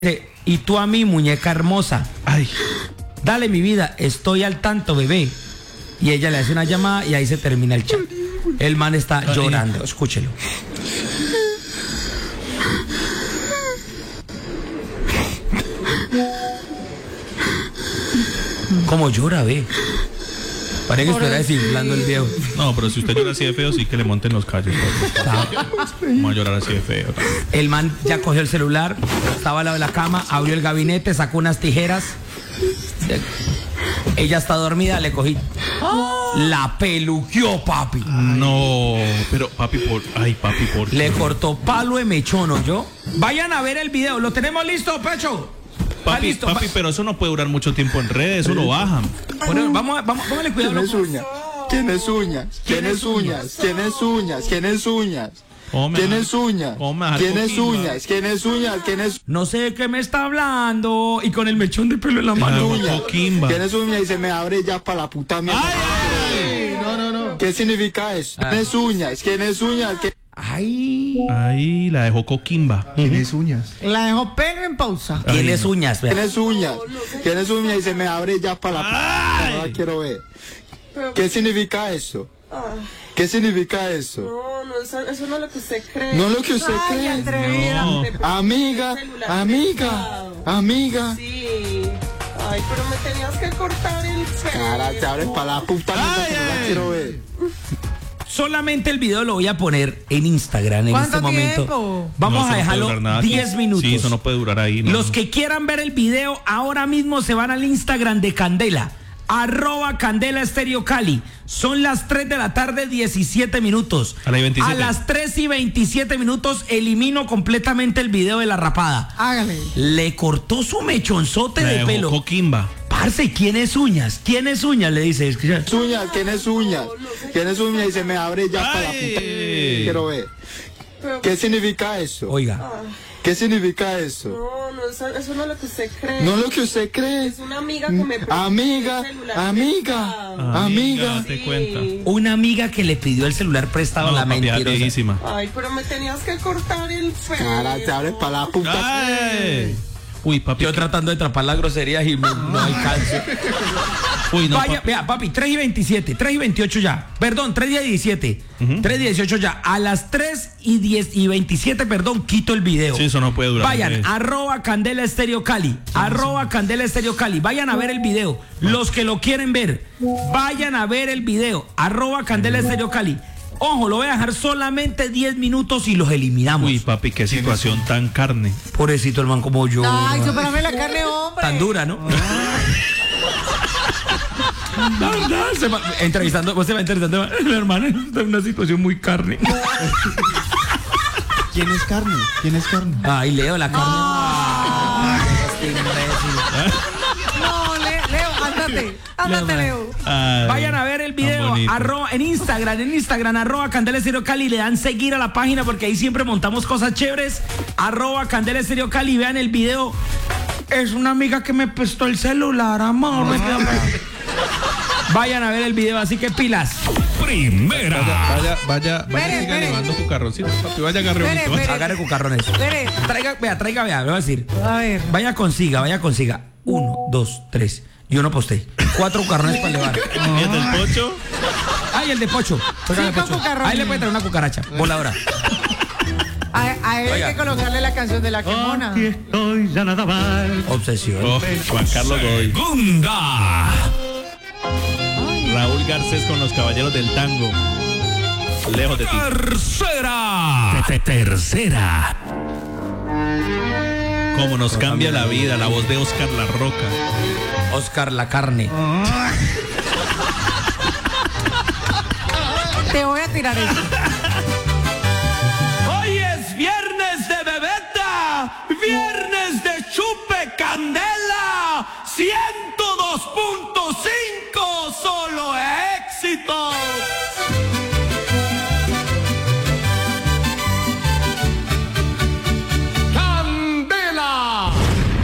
Y tú a mí, muñeca hermosa. Ay. Dale, mi vida, estoy al tanto, bebé. Y ella le hace una llamada y ahí se termina el chat. El man está llorando, escúchelo. ¿Cómo llora, ve? Parece que estuviera desinflando el viejo. No, pero si usted llora así de feo, sí que le monten los callos. Vamos a llorar así de feo. El man ya cogió el celular, estaba al lado de la cama, abrió el gabinete, sacó unas tijeras. Ella está dormida, le cogí. La peluqueó, papi. No, pero papi, ¿por qué? Le cortó palo de mechón, ¿yo? Vayan a ver el video. ¿Lo tenemos listo, Pecho? Papi, listo? papi, pero eso no puede durar mucho tiempo en redes, eso lo bajan. Bueno, póngale cuidado. ¿Tienes uñas? ¿Tienes uñas? ¿Tienes uñas? ¿Tienes uñas? ¿Tienes uñas? ¿Tienes uñas? ¿Tienes uñas? ¿Tienes uñas? ¿Tienes? No sé de qué me está hablando. Y con el mechón de pelo en la mano. ¿Tienes uñas? Y se me abre ya para la puta mierda. No. ¿Qué significa eso? ¿Tienes uñas? ¿Tienes uñas? Ay, la dejó coquimba. ¿Tienes uñas? La dejó pelo en pausa. Tienes uñas, vea. ¿Tienes uñas? ¿Tienes uñas? Y se me abre ya para la puta. Ahora quiero ver. ¿Qué significa eso? ¿Qué significa eso? No, eso no es lo que usted cree. No es lo que usted cree. Atrevida. No. Amiga. Sí. Ay, pero me tenías que cortar el pelo. Cara, te abres para la puta mierda que no la quiero ver. Solamente el video lo voy a poner en Instagram en este momento. Tiempo? Vamos No, a eso no puede dejarlo durar nada. 10 minutos. Sí, eso no puede durar ahí. No. Los que quieran ver el video ahora mismo se van al Instagram de Candela, @Candela Estéreo Cali. Son las 3 de la tarde, 17 minutos. A las 27. A las 3:27 elimino completamente el video de la rapada. Hágale. Le cortó su mechonzote La de dejó pelo. coquimba. Parce, ¿quiénes uñas? ¿Quiénes uñas? Le dice. Escucha. Uñas, ¿tienes uñas? ¿Tienes uñas? Y se me abre ya para la puta. Quiero ver. ¿Qué significa eso? Oiga. ¿Qué significa eso? No, eso no es lo que usted cree. No es lo que usted cree. Es una amiga que me prestó Amiga. el celular. Amiga. Te cuenta. Una amiga que le pidió el celular prestado a la papi, mentirosa. viejísima. Ay, pero me tenías que cortar el pelo. Cara, te abres para la puta. Ay. Uy, papi. Yo tratando de atrapar las groserías y no alcanzo. Uy, no, Vaya, papi. vea, papi, 3:27, 3:28 ya. Perdón, 3:17. 3:18 ya. A las 3:27, perdón, quito el video. Sí, eso no puede durar. Vayan, @Candela Estéreo Cali. @Candela Estéreo Cali. Vayan a ver el video. Los que lo quieren ver, vayan a ver el video. @Candela Estéreo Cali. Ojo, lo voy a dejar solamente 10 minutos y los eliminamos. Uy, papi, qué situación tan carne. Pobrecito el man como yo. Ay, supérame la carne, hombre. Tan dura, ¿no? Entrevistando, vos se va entrevistando, la hermana está en una situación muy carne. ¿Quién es carne? ¿Quién es carne? Ay, Leo, la carne. Este imbécil. No, Leo, ándate, Leo. Ay, Vayan a ver el video en Instagram, @Candela Estéreo Cali, le dan seguir a la página porque ahí siempre montamos cosas chéveres. @Candela Estéreo Cali, vean el video. Es una amiga que me prestó el celular, amor. Vayan a ver el video, así que pilas. Vaya, Espere. siga llevando cucarroncito, papi, vaya agarre Espere, bonito. espere. Agarre cucarrones. Espere. Traiga, vea, le voy a decir. A ver. Vaya consiga. 1, 2, 3. Y uno para usted. 4 cucarrones para llevar. ¿Y el del pocho? Ay, el de Pocho. Tráigale, Cinco Pocho. cucarrones. Ahí le puede traer una cucaracha voladora. A él hay Oiga. que colocarle la canción de la quemona. Estoy ya nada mal. Obsesión. Oh, Juan Carlos Godoy. Raúl Garcés con los Caballeros del Tango. Lejos de ti. Tercera. Cómo nos cambia la vida, la voz de Oscar La Roca. Oscar la carne. Te voy a tirar eso.